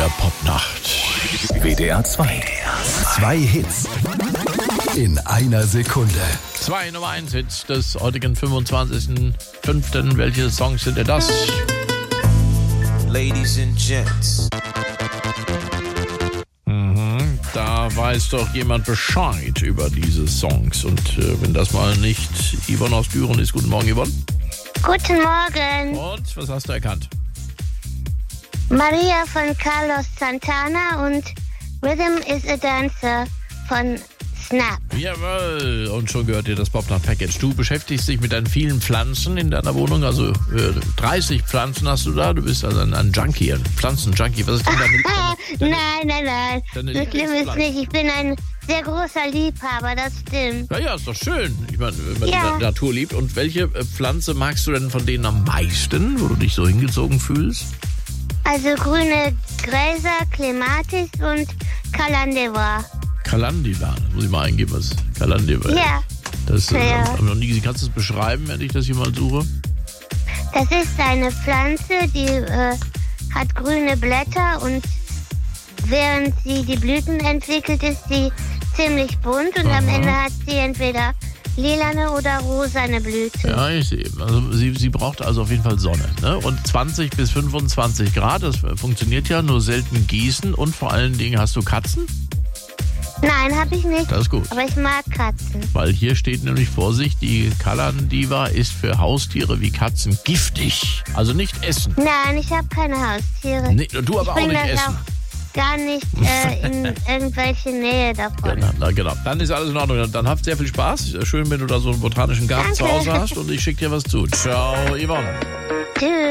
der Popnacht. WDR 2. Zwei Hits in einer Sekunde. 2 Nummer 1 Hits des heutigen 25.05. Welche Songs sind denn das? Ladies and Gents. Da weiß doch jemand Bescheid über diese Songs. Und wenn das mal nicht Yvonne aus Düren ist. Guten Morgen, Yvonne. Guten Morgen. Und was hast du erkannt? Maria von Carlos Santana und Rhythm is a Dancer von Snap. Jawohl. Und schon gehört dir das Popnacht-Package. Du beschäftigst dich mit deinen vielen Pflanzen in deiner Wohnung. Also 30 Pflanzen hast du da. Du bist also ein Junkie, ein Pflanzen-Junkie. Was ist denn damit? Nein. So schlimm ist nicht. Ich bin ein sehr großer Liebhaber, das stimmt. Ja, ist doch schön. Ich meine, wenn man die Natur liebt. Und welche Pflanze magst du denn von denen am meisten, wo du dich so hingezogen fühlst? Also grüne Gräser, Clematis und Calendula. Calendula, das muss ich mal eingeben, was Calendula ist. Ja. Das habe ich noch nie gesehen. Kannst du es beschreiben, wenn ich das hier mal suche? Das ist eine Pflanze, die hat grüne Blätter und während sie die Blüten entwickelt, ist sie ziemlich bunt und am Ende hat sie entweder lilane oder rosane Blüten. Ja, ich sehe. Also sie braucht also auf jeden Fall Sonne. Ne? Und 20 bis 25 Grad, das funktioniert ja, nur selten gießen. Und vor allen Dingen, hast du Katzen? Nein, habe ich nicht. Das ist gut. Aber ich mag Katzen. Weil hier steht nämlich, Vorsicht, die Calendula ist für Haustiere wie Katzen giftig. Also nicht essen. Nein, ich habe keine Haustiere. Nee, du aber auch nicht essen. Auch gar nicht in irgendwelche Nähe davon. Genau. Dann ist alles in Ordnung. Dann habt sehr viel Spaß. Schön, wenn du da so einen botanischen Garten zu Hause hast. Und ich schicke dir was zu. Ciao, Yvonne. Tschüss.